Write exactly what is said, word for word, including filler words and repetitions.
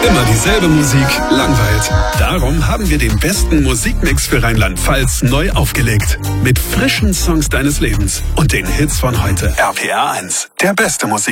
Immer dieselbe Musik langweilt. Darum haben wir den besten Musikmix für Rheinland-Pfalz neu aufgelegt. Mit frischen Songs deines Lebens und den Hits von heute. R P R eins, der beste Musik.